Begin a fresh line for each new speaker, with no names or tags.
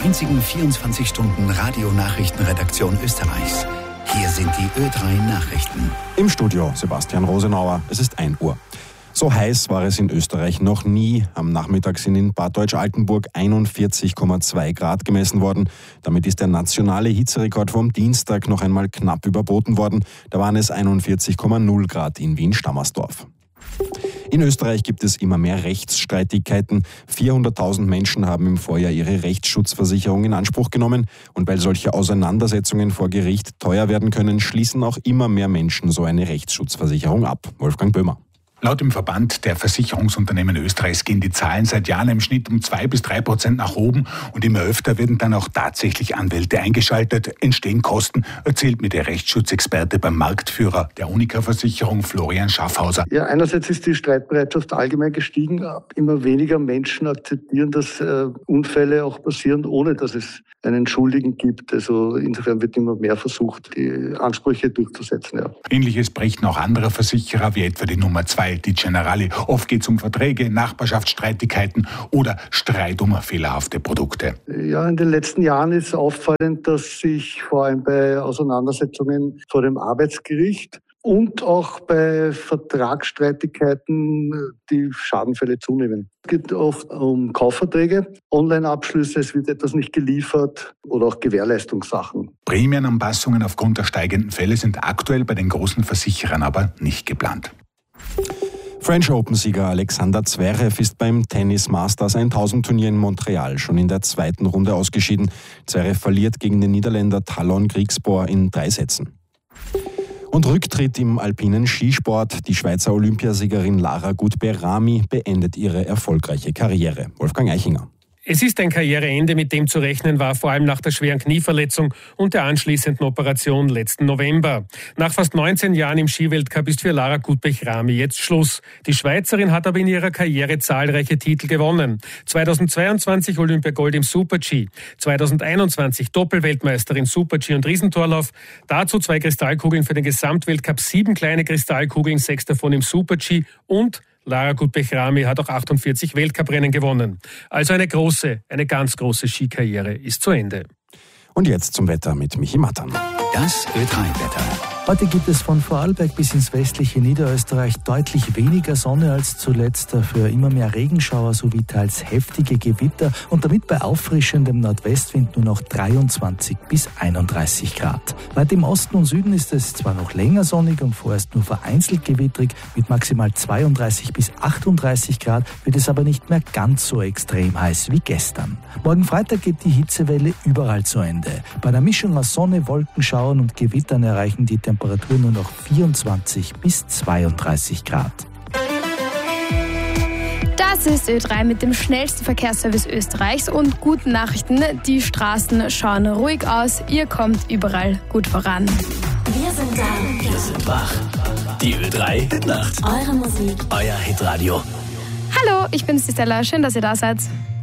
einzigen 24-Stunden-Radio-Nachrichtenredaktion Österreichs. Hier sind die Ö3 Nachrichten.
Im Studio Sebastian Rosenauer. Es ist 1 Uhr. So heiß war es in Österreich noch nie. Am Nachmittag sind in Bad Deutsch-Altenburg 41,2 Grad gemessen worden. Damit ist der nationale Hitzerekord vom Dienstag noch einmal knapp überboten worden. Da waren es 41,0 Grad in Wien-Stammersdorf. In Österreich gibt es immer mehr Rechtsstreitigkeiten. 400.000 Menschen haben im Vorjahr ihre Rechtsschutzversicherung in Anspruch genommen. Und weil solche Auseinandersetzungen vor Gericht teuer werden können, schließen auch immer mehr Menschen so eine Rechtsschutzversicherung ab. Wolfgang Böhmer.
Laut dem Verband der Versicherungsunternehmen Österreichs gehen die Zahlen seit Jahren im Schnitt um 2-3% nach oben und immer öfter werden dann auch tatsächlich Anwälte eingeschaltet, entstehen Kosten, erzählt mir der Rechtsschutzexperte beim Marktführer der Unica-Versicherung Florian Schaffhauser.
Ja, einerseits ist die Streitbereitschaft allgemein gestiegen. Immer weniger Menschen akzeptieren, dass Unfälle auch passieren, ohne dass es einen Schuldigen gibt. Also insofern wird immer mehr versucht, die Ansprüche durchzusetzen. Ja.
Ähnliches berichten auch andere Versicherer, wie etwa die Nummer 2, die Generali. Oft geht es um Verträge, Nachbarschaftsstreitigkeiten oder Streit um fehlerhafte Produkte.
Ja, in den letzten Jahren ist auffallend, dass sich vor allem bei Auseinandersetzungen vor dem Arbeitsgericht und auch bei Vertragsstreitigkeiten die Schadenfälle zunehmen. Es geht oft um Kaufverträge, Online-Abschlüsse, es wird etwas nicht geliefert oder auch Gewährleistungssachen.
Prämienanpassungen aufgrund der steigenden Fälle sind aktuell bei den großen Versicherern aber nicht geplant.
French Open-Sieger Alexander Zverev ist beim Tennis Masters 1000-Turnier in Montreal schon in der zweiten Runde ausgeschieden. Zverev verliert gegen den Niederländer Talon Griekspoor in 3 Sätzen. Und Rücktritt im alpinen Skisport. Die Schweizer Olympiasiegerin Lara Gut-Berami beendet ihre erfolgreiche Karriere. Wolfgang Eichinger.
Es ist ein Karriereende, mit dem zu rechnen war, vor allem nach der schweren Knieverletzung und der anschließenden Operation letzten November. Nach fast 19 Jahren im Skiweltcup ist für Lara Gut-Berami jetzt Schluss. Die Schweizerin hat aber in ihrer Karriere zahlreiche Titel gewonnen. 2022 Olympiagold im Super-G, 2021 Doppelweltmeisterin Super-G und Riesentorlauf, dazu 2 Kristallkugeln für den Gesamtweltcup, 7 kleine Kristallkugeln, 6 davon im Super-G und Lara Gut-Berami hat auch 48 Weltcuprennen gewonnen. Also eine ganz große Skikarriere ist zu Ende.
Und jetzt zum Wetter mit Michi Mattern.
Das Ö3-Wetter.
Heute gibt es von Vorarlberg bis ins westliche Niederösterreich deutlich weniger Sonne als zuletzt, dafür immer mehr Regenschauer sowie teils heftige Gewitter und damit bei auffrischendem Nordwestwind nur noch 23 bis 31 Grad. Weit im Osten und Süden ist es zwar noch länger sonnig und vorerst nur vereinzelt gewittrig, mit maximal 32 bis 38 Grad wird es aber nicht mehr ganz so extrem heiß wie gestern. Morgen Freitag geht die Hitzewelle überall zu Ende. Bei einer Mischung aus Sonne, Wolkenschauern und Gewittern erreichen die Temperaturen nur noch 24 bis 32 Grad.
Das ist Ö3 mit dem schnellsten Verkehrsservice Österreichs und guten Nachrichten. Die Straßen schauen ruhig aus, ihr kommt überall gut voran.
Wir sind da.
Wir sind wach. Die Ö3 Hit Nacht.
Eure Musik.
Euer Hitradio.
Hallo, ich bin Stella, schön, dass ihr da seid.